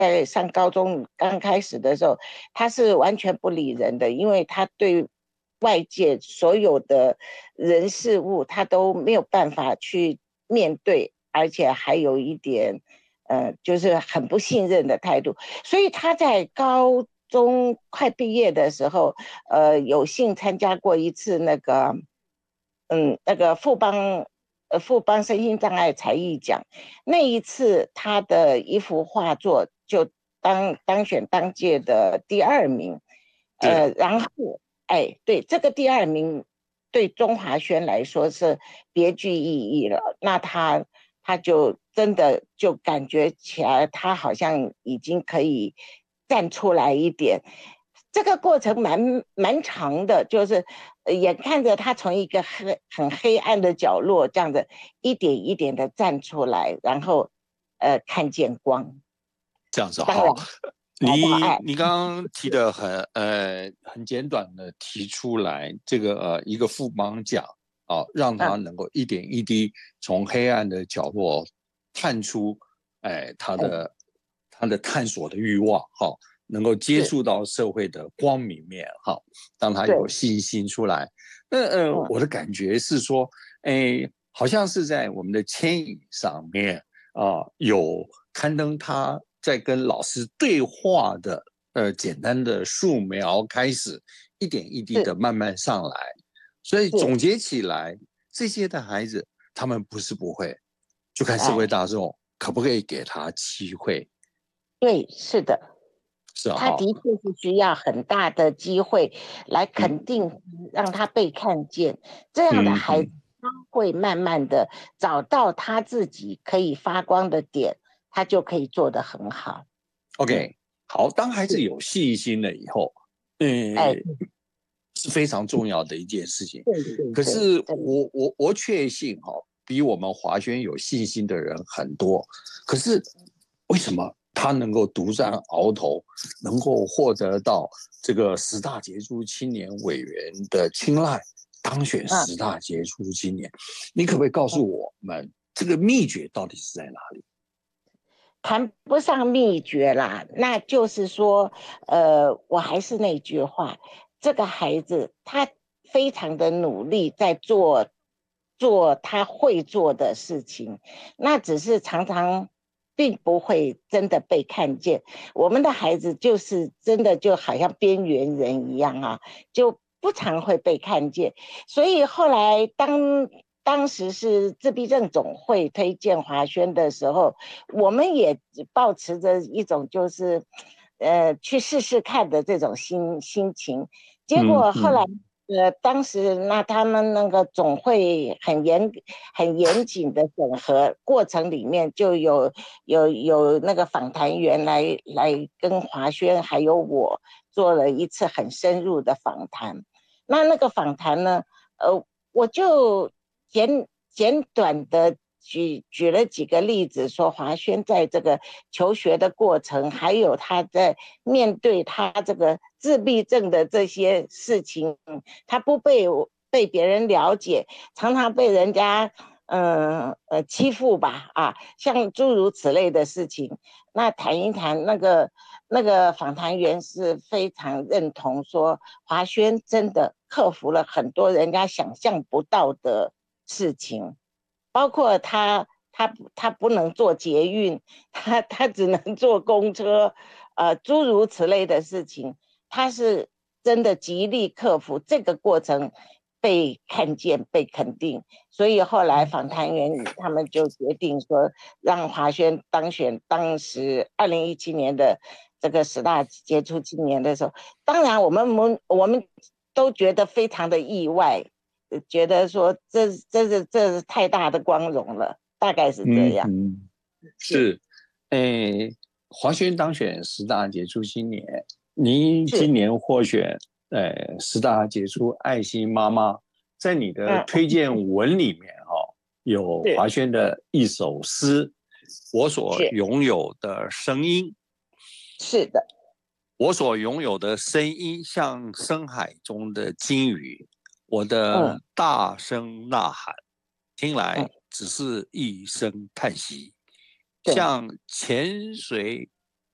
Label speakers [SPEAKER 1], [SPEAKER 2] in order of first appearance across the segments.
[SPEAKER 1] 在上高中刚开始的时候，他是完全不理人的，因为他对外界所有的人事物他都没有办法去面对，而且还有一点就是很不信任的态度，所以他在高中快毕业的时候，有幸参加过一次那个富邦身心障碍才艺奖，那一次他的一幅画作就当选当届的第二名，
[SPEAKER 2] 是
[SPEAKER 1] 然后对这个第二名对中华轩来说是别具意义了，那他就真的就感觉起来，他好像已经可以站出来一点。这个过程蛮长的，就是眼看着他从一个很黑暗的角落，这样子一点一点的站出来，然后看见光。
[SPEAKER 2] 这样子好。
[SPEAKER 1] 当然找到爱。
[SPEAKER 2] 你刚刚提的很简短的提出来，这个一个副帮奖啊，让他
[SPEAKER 1] 嗯
[SPEAKER 2] 能够一点一滴从黑暗的角落探出，他
[SPEAKER 1] 嗯，
[SPEAKER 2] 的探索的欲望，哈，能够接
[SPEAKER 1] 是，
[SPEAKER 2] 触到社会的光明面，哈，让他有
[SPEAKER 1] 对，
[SPEAKER 2] 信心出来。那
[SPEAKER 1] 嗯
[SPEAKER 2] 我的感觉是说，好像是在我们的牵引上面有刊登他在跟老师对话的简单的素描开始，一点一滴的
[SPEAKER 1] 是
[SPEAKER 2] 慢慢上来。所以
[SPEAKER 1] 是，
[SPEAKER 2] 总结起来，这些的孩子，他们不是不会，就看社会
[SPEAKER 1] 哎，
[SPEAKER 2] 大众可不可以给他机会。
[SPEAKER 1] 对，是的，
[SPEAKER 2] 是啊，哈，
[SPEAKER 1] 他的确是需要很大的机会来
[SPEAKER 2] 嗯
[SPEAKER 1] 肯定，让他被看见。这样的孩子，
[SPEAKER 2] 嗯嗯
[SPEAKER 1] 他会慢慢的找到他自己可以发光的点，他就可以做得很好。嗯，
[SPEAKER 2] ，OK，好，当孩子
[SPEAKER 1] 是，
[SPEAKER 2] 有信心了以后，
[SPEAKER 1] 哎，
[SPEAKER 2] 是非常重要的一件事情。
[SPEAKER 1] 对对对，
[SPEAKER 2] 可是
[SPEAKER 1] 真的，
[SPEAKER 2] 我确信哈，比我们华轩有信心的人很多。可是为什么他能够独占鳌头，能够获得到这个10大杰出青年委员的青睐，当选
[SPEAKER 1] 嗯
[SPEAKER 2] 10大杰出青年？你可不可以告
[SPEAKER 1] 嗯。
[SPEAKER 2] 诉我们，这个秘诀到底是在哪里？
[SPEAKER 1] 谈不上秘诀啦，那就是说，我还是那句话，这个孩子他非常的努力在做他会做的事情，那只是常常并不会真的被看见。我们的孩子就是真的就好像边缘人一样啊，就不常会被看见。所以后来当时是自闭症总会推荐华轩的时候，我们也抱持着一种就是去试试看的这种心情。结果后来
[SPEAKER 2] 嗯嗯
[SPEAKER 1] 当时那他们那个总会很严谨的审核过程里面，就有那个访谈员来跟华轩还有我做了一次很深入的访谈。那个访谈呢，我就简短的举了几个例子，说华轩在这个求学的过程，还有他在面对他这个自闭症的这些事情，他不被别人了解，常常被人家欺负吧啊，像诸如此类的事情。那谈一谈那个访谈员是非常认同说，华轩真的克服了很多人家想象不到的事情，包括他不能坐捷运，他只能坐公车，诸如此类的事情，他是真的极力克服这个过程，被看见、被肯定，所以后来访谈员他们就决定说，让华轩当选当时2017年的这个10大杰出青年的时候，当然我们都觉得非常的意外，觉得说这是太大的光荣了，大概是这样。
[SPEAKER 2] 嗯嗯，
[SPEAKER 1] 是
[SPEAKER 2] 是。诶，华轩当选10大杰出青年，您
[SPEAKER 1] 是，
[SPEAKER 2] 今年获选10大杰出爱心妈妈，在你的推
[SPEAKER 1] 嗯，
[SPEAKER 2] 荐文里面有
[SPEAKER 1] 是
[SPEAKER 2] 华轩的一首诗《我所
[SPEAKER 1] 是
[SPEAKER 2] 拥有的声音》。
[SPEAKER 1] 是的，
[SPEAKER 2] 我所拥有的声音像深海中的鲸鱼，我
[SPEAKER 1] 嗯
[SPEAKER 2] 的大声呐喊，听来
[SPEAKER 1] 嗯，
[SPEAKER 2] 只是一声叹息，
[SPEAKER 1] 对，
[SPEAKER 2] 像潜水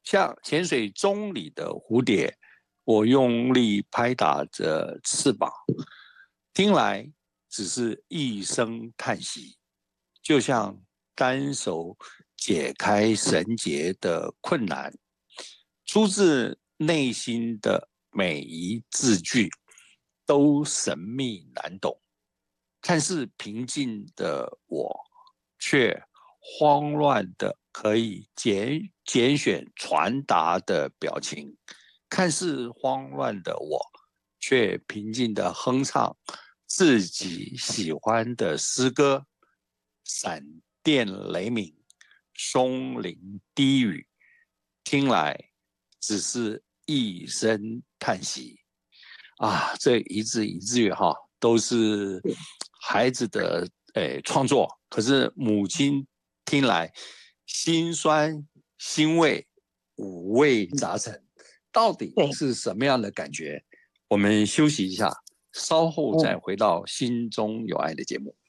[SPEAKER 2] 像潜水钟里的蝴蝶，我用力拍打着翅膀，听来只是一声叹息，就像单手解开绳结的困难，出自内心的每一字句都神秘难懂。看似平静的我，却慌乱的可以拣选传达的表情；看似慌乱的我，却平静的哼唱自己喜欢的诗歌。闪电雷鸣，松林低语，听来只是一声叹息。啊，这一字一句哈，都是孩子的创作，可是母亲听来心酸欣慰，五味杂陈，到底是什么样的感觉？我们休息一下，稍后再回到心中有爱的节目。